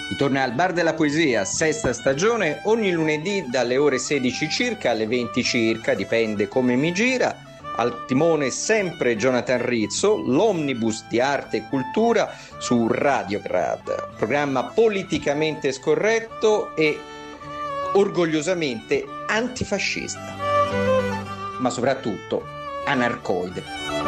Torna al Bar della Poesia, sesta stagione, ogni lunedì dalle ore 16 circa alle 20 circa, dipende come mi gira. Al timone sempre Jonathan Rizzo, l'omnibus di arte e cultura su Radio Grad. Programma politicamente scorretto e orgogliosamente antifascista, ma soprattutto anarcoide.